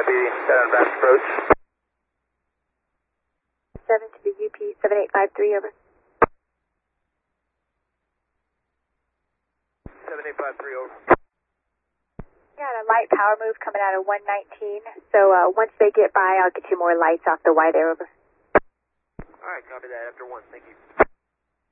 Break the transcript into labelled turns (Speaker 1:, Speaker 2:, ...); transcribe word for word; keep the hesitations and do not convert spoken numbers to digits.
Speaker 1: copy, set on fast approach.
Speaker 2: seven to the U P seven eight five three, over.
Speaker 1: seven eight five three, over.
Speaker 2: Got a light power move coming out of one nineteen, so uh, once they get by, I'll get you more lights off the white air, over.
Speaker 1: Alright, copy that after one, thank you.